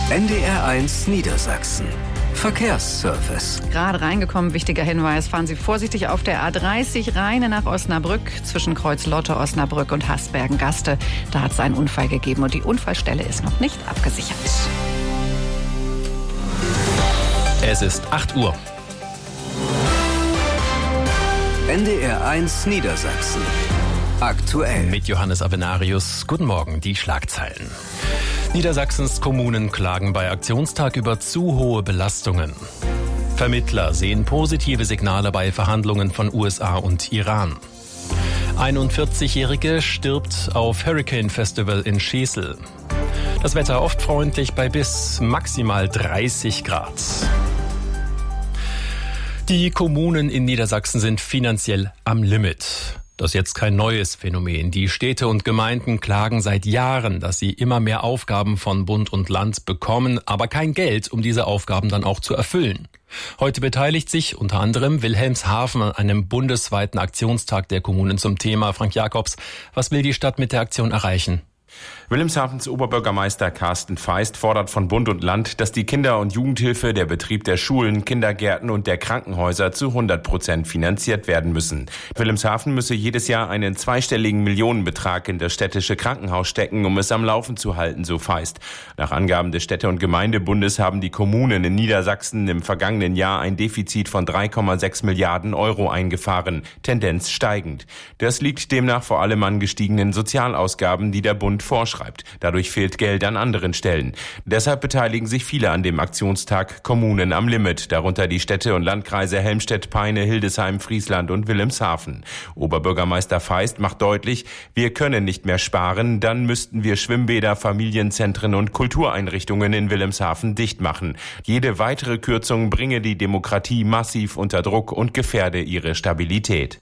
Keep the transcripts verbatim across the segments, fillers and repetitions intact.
N D R eins Niedersachsen. Verkehrsservice. Gerade reingekommen, wichtiger Hinweis, fahren Sie vorsichtig auf der A dreißig Rheine nach Osnabrück, zwischen Kreuz-Lotte, Osnabrück und Hasbergen-Gaste. Da hat es einen Unfall gegeben und die Unfallstelle ist noch nicht abgesichert. Es ist acht Uhr. N D R eins Niedersachsen. Aktuell. Mit Johannes Avenarius. Guten Morgen, die Schlagzeilen. Niedersachsens Kommunen klagen bei Aktionstag über zu hohe Belastungen. Vermittler sehen positive Signale bei Verhandlungen von U S A und Iran. einundvierzigjährige stirbt auf Hurricane Festival in Schesel. Das Wetter oft freundlich bei bis maximal dreißig Grad. Die Kommunen in Niedersachsen sind finanziell am Limit. Das ist jetzt kein neues Phänomen. Die Städte und Gemeinden klagen seit Jahren, dass sie immer mehr Aufgaben von Bund und Land bekommen, aber kein Geld, um diese Aufgaben dann auch zu erfüllen. Heute beteiligt sich unter anderem Wilhelmshaven an einem bundesweiten Aktionstag der Kommunen zum Thema. Frank Jakobs, was will die Stadt mit der Aktion erreichen? Wilhelmshavens Oberbürgermeister Carsten Feist fordert von Bund und Land, dass die Kinder- und Jugendhilfe, der Betrieb der Schulen, Kindergärten und der Krankenhäuser zu hundert Prozent finanziert werden müssen. Wilhelmshaven müsse jedes Jahr einen zweistelligen Millionenbetrag in das städtische Krankenhaus stecken, um es am Laufen zu halten, so Feist. Nach Angaben des Städte- und Gemeindebundes haben die Kommunen in Niedersachsen im vergangenen Jahr ein Defizit von drei Komma sechs Milliarden Euro eingefahren, Tendenz steigend. Das liegt demnach vor allem an gestiegenen Sozialausgaben, die der Bund vorschreibt. Dadurch fehlt Geld an anderen Stellen. Deshalb beteiligen sich viele an dem Aktionstag Kommunen am Limit, darunter die Städte und Landkreise Helmstedt, Peine, Hildesheim, Friesland und Wilhelmshaven. Oberbürgermeister Feist macht deutlich, wir können nicht mehr sparen, dann müssten wir Schwimmbäder, Familienzentren und Kultureinrichtungen in Wilhelmshaven dicht machen. Jede weitere Kürzung bringe die Demokratie massiv unter Druck und gefährde ihre Stabilität.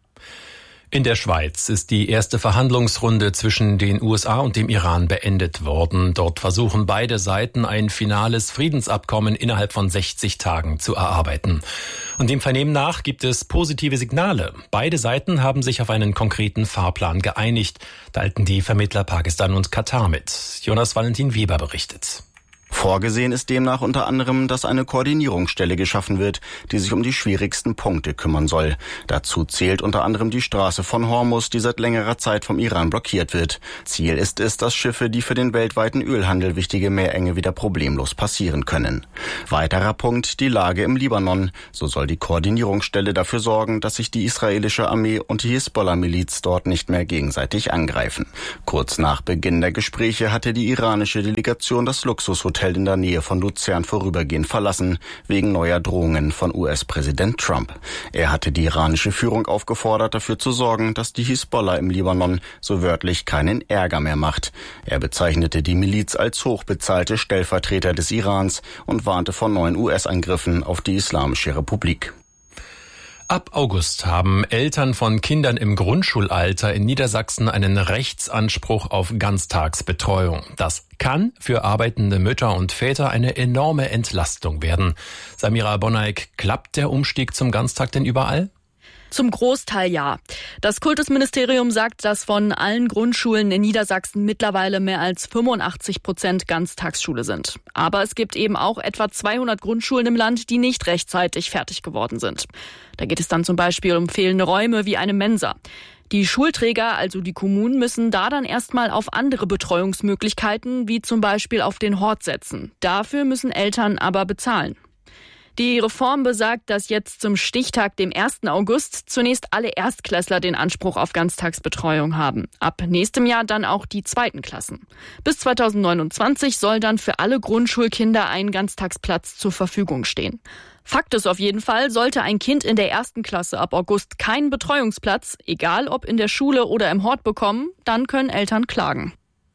In der Schweiz ist die erste Verhandlungsrunde zwischen den U S A und dem Iran beendet worden. Dort versuchen beide Seiten, ein finales Friedensabkommen innerhalb von sechzig Tagen zu erarbeiten. Und dem Vernehmen nach gibt es positive Signale. Beide Seiten haben sich auf einen konkreten Fahrplan geeinigt, teilten die Vermittler Pakistan und Katar mit. Jonas Valentin Weber berichtet. Vorgesehen ist demnach unter anderem, dass eine Koordinierungsstelle geschaffen wird, die sich um die schwierigsten Punkte kümmern soll. Dazu zählt unter anderem die Straße von Hormuz, die seit längerer Zeit vom Iran blockiert wird. Ziel ist es, dass Schiffe, die für den weltweiten Ölhandel wichtige Meerenge wieder problemlos passieren können. Weiterer Punkt, die Lage im Libanon. So soll die Koordinierungsstelle dafür sorgen, dass sich die israelische Armee und die Hisbollah-Miliz dort nicht mehr gegenseitig angreifen. Kurz nach Beginn der Gespräche hatte die iranische Delegation das Luxushotel in der Nähe von Luzern vorübergehend verlassen, wegen neuer Drohungen von U S-Präsident Trump. Er hatte die iranische Führung aufgefordert, dafür zu sorgen, dass die Hisbollah im Libanon so wörtlich keinen Ärger mehr macht. Er bezeichnete die Miliz als hochbezahlte Stellvertreter des Irans und warnte vor neuen U S-Angriffen auf die Islamische Republik. Ab August haben Eltern von Kindern im Grundschulalter in Niedersachsen einen Rechtsanspruch auf Ganztagsbetreuung. Das kann für arbeitende Mütter und Väter eine enorme Entlastung werden. Samira Bonneig, klappt der Umstieg zum Ganztag denn überall? Zum Großteil ja. Das Kultusministerium sagt, dass von allen Grundschulen in Niedersachsen mittlerweile mehr als fünfundachtzig Prozent Ganztagsschule sind. Aber es gibt eben auch etwa zweihundert Grundschulen im Land, die nicht rechtzeitig fertig geworden sind. Da geht es dann zum Beispiel um fehlende Räume wie eine Mensa. Die Schulträger, also die Kommunen, müssen da dann erstmal auf andere Betreuungsmöglichkeiten, wie zum Beispiel auf den Hort setzen. Dafür müssen Eltern aber bezahlen. Die Reform besagt, dass jetzt zum Stichtag, dem ersten August, zunächst alle Erstklässler den Anspruch auf Ganztagsbetreuung haben. Ab nächstem Jahr dann auch die zweiten Klassen. Bis zweitausendneunundzwanzig soll dann für alle Grundschulkinder ein Ganztagsplatz zur Verfügung stehen. Fakt ist auf jeden Fall, sollte ein Kind in der ersten Klasse ab August keinen Betreuungsplatz, egal ob in der Schule oder im Hort bekommen, dann können Eltern klagen.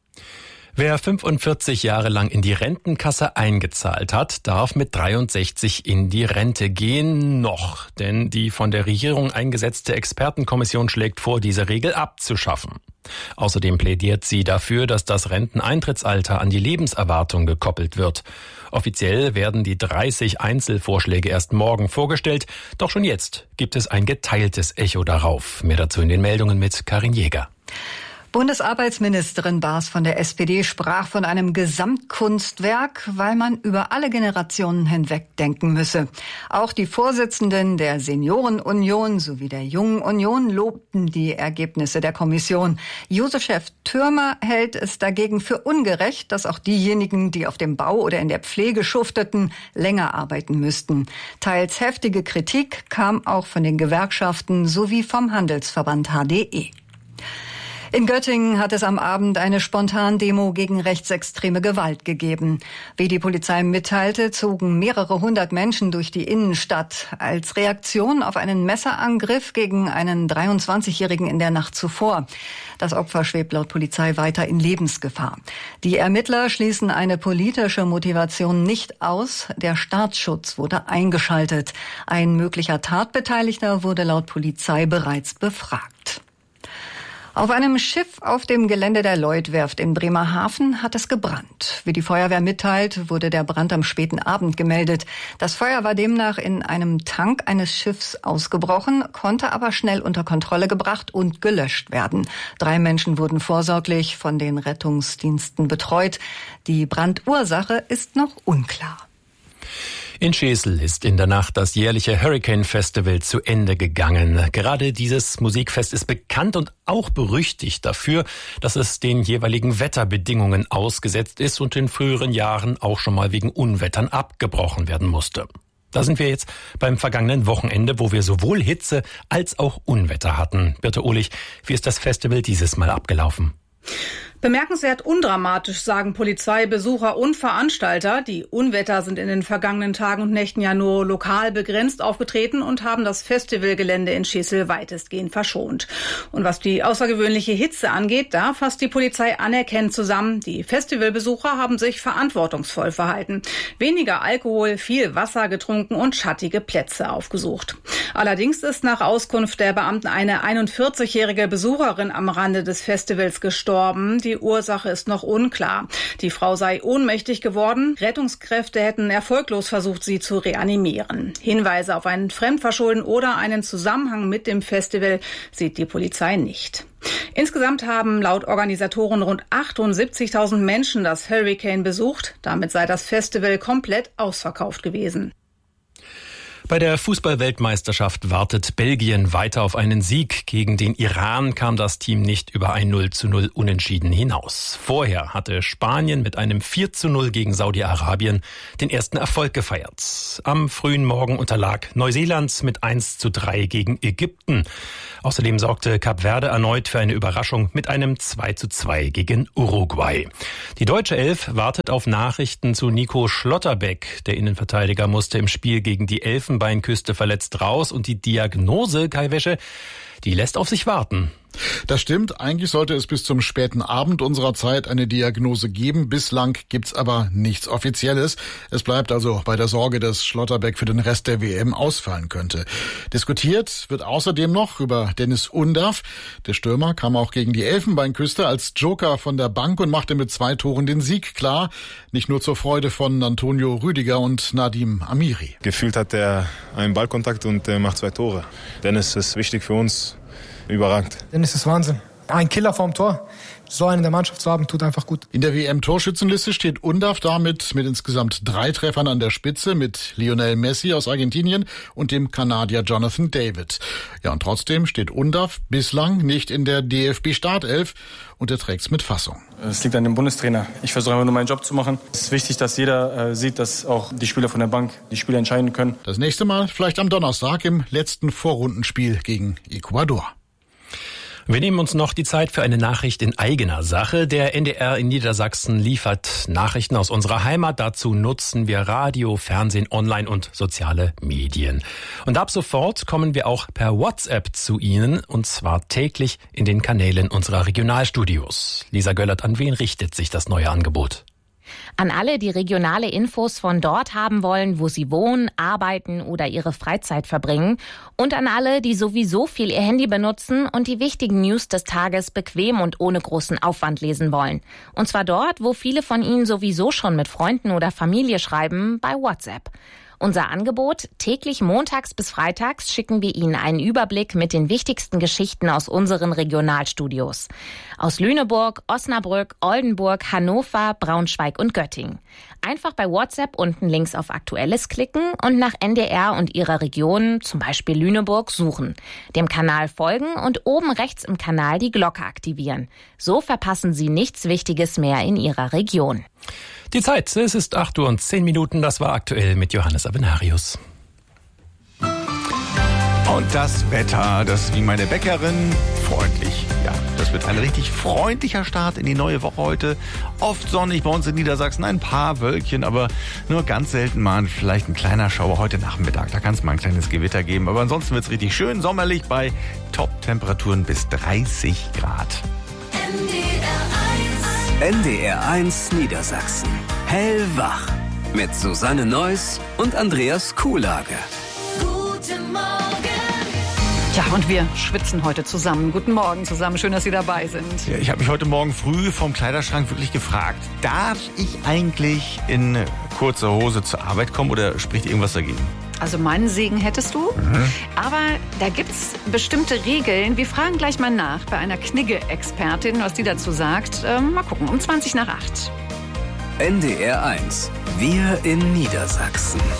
Wer fünfundvierzig Jahre lang in die Rentenkasse eingezahlt hat, darf mit dreiundsechzig in die Rente gehen. Noch, denn die von der Regierung eingesetzte Expertenkommission schlägt vor, diese Regel abzuschaffen. Außerdem plädiert sie dafür, dass das Renteneintrittsalter an die Lebenserwartung gekoppelt wird. Offiziell werden die dreißig Einzelvorschläge erst morgen vorgestellt, doch schon jetzt gibt es ein geteiltes Echo darauf. Mehr dazu in den Meldungen mit Karin Jäger. Bundesarbeitsministerin Baas von der S P D sprach von einem Gesamtkunstwerk, weil man über alle Generationen hinweg denken müsse. Auch die Vorsitzenden der Seniorenunion sowie der Jungen Union lobten die Ergebnisse der Kommission. Juso-Chef Thürmer hält es dagegen für ungerecht, dass auch diejenigen, die auf dem Bau oder in der Pflege schufteten, länger arbeiten müssten. Teils heftige Kritik kam auch von den Gewerkschaften sowie vom Handelsverband H D E. In Göttingen hat es am Abend eine Spontandemo gegen rechtsextreme Gewalt gegeben. Wie die Polizei mitteilte, zogen mehrere hundert Menschen durch die Innenstadt als Reaktion auf einen Messerangriff gegen einen dreiundzwanzigjährigen in der Nacht zuvor. Das Opfer schwebt laut Polizei weiter in Lebensgefahr. Die Ermittler schließen eine politische Motivation nicht aus. Der Staatsschutz wurde eingeschaltet. Ein möglicher Tatbeteiligter wurde laut Polizei bereits befragt. Auf einem Schiff auf dem Gelände der Lloyd-Werft in Bremerhaven hat es gebrannt. Wie die Feuerwehr mitteilt, wurde der Brand am späten Abend gemeldet. Das Feuer war demnach in einem Tank eines Schiffs ausgebrochen, konnte aber schnell unter Kontrolle gebracht und gelöscht werden. Drei Menschen wurden vorsorglich von den Rettungsdiensten betreut. Die Brandursache ist noch unklar. In Schesel ist in der Nacht das jährliche Hurricane Festival zu Ende gegangen. Gerade dieses Musikfest ist bekannt und auch berüchtigt dafür, dass es den jeweiligen Wetterbedingungen ausgesetzt ist und in früheren Jahren auch schon mal wegen Unwettern abgebrochen werden musste. Da sind wir jetzt beim vergangenen Wochenende, wo wir sowohl Hitze als auch Unwetter hatten. Birte Ohlich, wie ist das Festival dieses Mal abgelaufen? Bemerkenswert undramatisch, sagen Polizei, Besucher und Veranstalter. Die Unwetter sind in den vergangenen Tagen und Nächten ja nur lokal begrenzt aufgetreten und haben das Festivalgelände in Schesel weitestgehend verschont. Und was die außergewöhnliche Hitze angeht, da fasst die Polizei anerkennend zusammen. Die Festivalbesucher haben sich verantwortungsvoll verhalten. Weniger Alkohol, viel Wasser getrunken und schattige Plätze aufgesucht. Allerdings ist nach Auskunft der Beamten eine einundvierzigjährige Besucherin am Rande des Festivals gestorben. Die Ursache ist noch unklar. Die Frau sei ohnmächtig geworden. Rettungskräfte hätten erfolglos versucht, sie zu reanimieren. Hinweise auf ein Fremdverschulden oder einen Zusammenhang mit dem Festival sieht die Polizei nicht. Insgesamt haben laut Organisatoren rund achtundsiebzigtausend Menschen das Hurricane besucht. Damit sei das Festival komplett ausverkauft gewesen. Bei der Fußball-Weltmeisterschaft wartet Belgien weiter auf einen Sieg. Gegen den Iran kam das Team nicht über ein null zu null Unentschieden hinaus. Vorher hatte Spanien mit einem vier zu null gegen Saudi-Arabien den ersten Erfolg gefeiert. Am frühen Morgen unterlag Neuseeland mit eins zu drei gegen Ägypten. Außerdem sorgte Kap Verde erneut für eine Überraschung mit einem zwei zu zwei gegen Uruguay. Die deutsche Elf wartet auf Nachrichten zu Nico Schlotterbeck. Der Innenverteidiger musste im Spiel gegen die Elfenbeinküste verletzt raus und die Diagnose, Kai Wäsche, die lässt auf sich warten. Das stimmt. Eigentlich sollte es bis zum späten Abend unserer Zeit eine Diagnose geben. Bislang gibt's aber nichts Offizielles. Es bleibt also bei der Sorge, dass Schlotterbeck für den Rest der W M ausfallen könnte. Diskutiert wird außerdem noch über Dennis Undav. Der Stürmer kam auch gegen die Elfenbeinküste als Joker von der Bank und machte mit zwei Toren den Sieg klar. Nicht nur zur Freude von Antonio Rüdiger und Nadim Amiri. Gefühlt hat er einen Ballkontakt und macht zwei Tore. Dennis ist wichtig für uns. Überragend. Dennis ist Wahnsinn. Ein Killer vorm Tor. So einen in der Mannschaft zu haben, tut einfach gut. In der W M-Torschützenliste steht Undav damit mit insgesamt drei Treffern an der Spitze mit Lionel Messi aus Argentinien und dem Kanadier Jonathan David. Ja, und trotzdem steht Undav bislang nicht in der D F B-Startelf und er trägt's mit Fassung. Es liegt an dem Bundestrainer. Ich versuche einfach nur meinen Job zu machen. Es ist wichtig, dass jeder äh, sieht, dass auch die Spieler von der Bank die Spiele entscheiden können. Das nächste Mal vielleicht am Donnerstag im letzten Vorrundenspiel gegen Ecuador. Wir nehmen uns noch die Zeit für eine Nachricht in eigener Sache. Der N D R in Niedersachsen liefert Nachrichten aus unserer Heimat. Dazu nutzen wir Radio, Fernsehen, Online und soziale Medien. Und ab sofort kommen wir auch per WhatsApp zu Ihnen, und zwar täglich in den Kanälen unserer Regionalstudios. Lisa Göllert, an wen richtet sich das neue Angebot? An alle, die regionale Infos von dort haben wollen, wo sie wohnen, arbeiten oder ihre Freizeit verbringen. Und an alle, die sowieso viel ihr Handy benutzen und die wichtigen News des Tages bequem und ohne großen Aufwand lesen wollen. Und zwar dort, wo viele von ihnen sowieso schon mit Freunden oder Familie schreiben, bei WhatsApp. Unser Angebot: täglich montags bis freitags schicken wir Ihnen einen Überblick mit den wichtigsten Geschichten aus unseren Regionalstudios. Aus Lüneburg, Osnabrück, Oldenburg, Hannover, Braunschweig und Göttingen. Einfach bei WhatsApp unten links auf Aktuelles klicken und nach N D R und Ihrer Region, zum Beispiel Lüneburg, suchen. Dem Kanal folgen und oben rechts im Kanal die Glocke aktivieren. So verpassen Sie nichts Wichtiges mehr in Ihrer Region. Die Zeit, es ist acht Uhr und zehn Minuten. Das war aktuell mit Johannes Avenarius. Und das Wetter, das ist wie meine Bäckerin, freundlich. Ja, das wird ein richtig freundlicher Start in die neue Woche heute. Oft sonnig bei uns in Niedersachsen, ein paar Wölkchen, aber nur ganz selten mal vielleicht ein kleiner Schauer heute Nachmittag. Da kann es mal ein kleines Gewitter geben. Aber ansonsten wird es richtig schön sommerlich bei Top-Temperaturen bis dreißig Grad. N D R eins Niedersachsen. Hellwach. Mit Susanne Neuss und Andreas Kuhlage. Guten Morgen. Ja, und wir schwitzen heute zusammen. Guten Morgen zusammen. Schön, dass Sie dabei sind. Ja, ich habe mich heute Morgen früh vom Kleiderschrank wirklich gefragt, darf ich eigentlich in kurzer Hose zur Arbeit kommen oder spricht irgendwas dagegen? Also meinen Segen hättest du. Mhm. Aber da gibt's bestimmte Regeln. Wir fragen gleich mal nach bei einer Knigge-Expertin, was die dazu sagt. Ähm, mal gucken, um zwanzig nach acht. N D R eins. Wir in Niedersachsen.